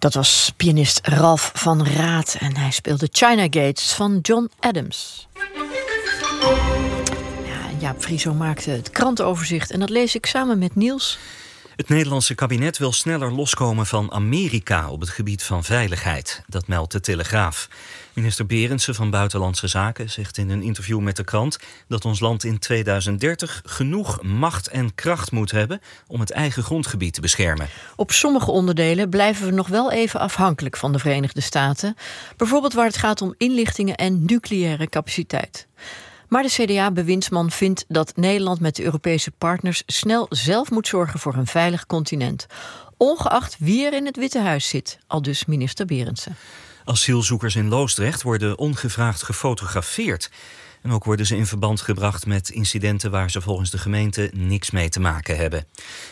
Dat was pianist Ralph van Raat en hij speelde China Gates van John Adams. Ja, Jaap Frieso maakte het krantenoverzicht en dat lees ik samen met Niels. Het Nederlandse kabinet wil sneller loskomen van Amerika op het gebied van veiligheid. Dat meldt de Telegraaf. Minister Berendsen van Buitenlandse Zaken zegt in een interview met de krant dat ons land in 2030 genoeg macht en kracht moet hebben om het eigen grondgebied te beschermen. Op sommige onderdelen blijven we nog wel even afhankelijk van de Verenigde Staten. Bijvoorbeeld waar het gaat om inlichtingen en nucleaire capaciteit. Maar de CDA-bewindsman vindt dat Nederland met de Europese partners snel zelf moet zorgen voor een veilig continent. Ongeacht wie er in het Witte Huis zit, aldus minister Berendsen. Asielzoekers in Loosdrecht worden ongevraagd gefotografeerd. En ook worden ze in verband gebracht met incidenten waar ze volgens de gemeente niks mee te maken hebben.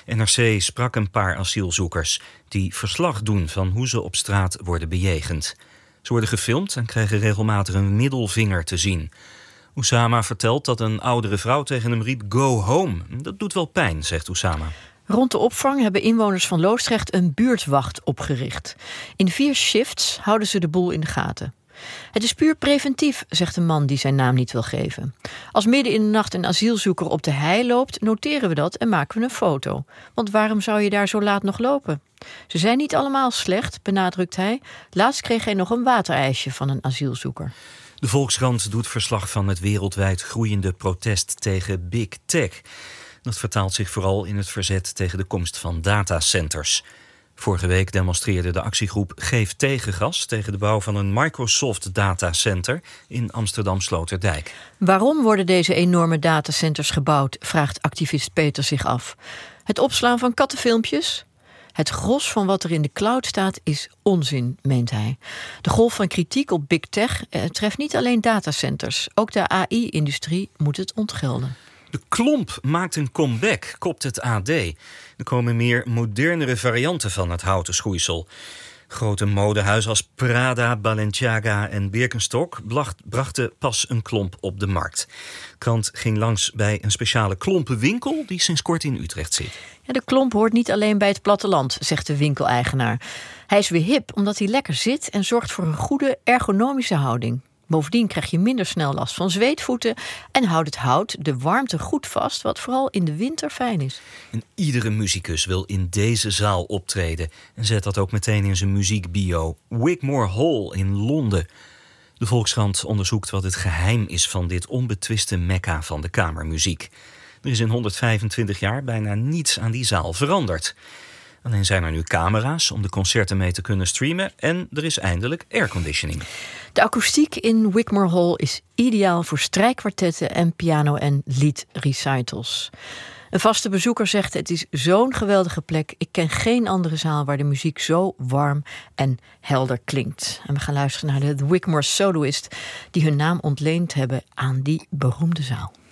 NRC sprak een paar asielzoekers die verslag doen van hoe ze op straat worden bejegend. Ze worden gefilmd en krijgen regelmatig een middelvinger te zien. Oussama vertelt dat een oudere vrouw tegen hem riep: "Go home." Dat doet wel pijn, zegt Oussama. Rond de opvang hebben inwoners van Loosdrecht een buurtwacht opgericht. In 4 shifts houden ze de boel in de gaten. Het is puur preventief, zegt een man die zijn naam niet wil geven. Als midden in de nacht een asielzoeker op de hei loopt, noteren we dat en maken we een foto. Want waarom zou je daar zo laat nog lopen? Ze zijn niet allemaal slecht, benadrukt hij. Laatst kreeg hij nog een waterijsje van een asielzoeker. De Volkskrant doet verslag van het wereldwijd groeiende protest tegen Big Tech. Dat vertaalt zich vooral in het verzet tegen de komst van datacenters. Vorige week demonstreerde de actiegroep Geef Tegengas tegen de bouw van een Microsoft datacenter in Amsterdam-Sloterdijk. Waarom worden deze enorme datacenters gebouwd, vraagt activist Peter zich af. Het opslaan van kattenfilmpjes? Het gros van wat er in de cloud staat is onzin, meent hij. De golf van kritiek op Big Tech treft niet alleen datacenters. Ook de AI-industrie moet het ontgelden. De klomp maakt een comeback, kopt het AD. Er komen meer modernere varianten van het houten schoeisel. Grote modehuizen als Prada, Balenciaga en Birkenstock brachten pas een klomp op de markt. De krant ging langs bij een speciale klompenwinkel die sinds kort in Utrecht zit. Ja, de klomp hoort niet alleen bij het platteland, zegt de winkeleigenaar. Hij is weer hip omdat hij lekker zit en zorgt voor een goede ergonomische houding. Bovendien krijg je minder snel last van zweetvoeten en houdt het hout de warmte goed vast, wat vooral in de winter fijn is. En iedere muzikus wil in deze zaal optreden en zet dat ook meteen in zijn muziekbio. Wigmore Hall in Londen. De Volkskrant onderzoekt wat het geheim is van dit onbetwiste mekka van de kamermuziek. Er is in 125 jaar bijna niets aan die zaal veranderd. Alleen zijn er nu camera's om de concerten mee te kunnen streamen en er is eindelijk airconditioning. De akoestiek in Wigmore Hall is ideaal voor strijkkwartetten en piano- en liedrecitals. Een vaste bezoeker zegt: het is zo'n geweldige plek. Ik ken geen andere zaal waar de muziek zo warm en helder klinkt. En we gaan luisteren naar de Wigmore Soloist die hun naam ontleend hebben aan die beroemde zaal.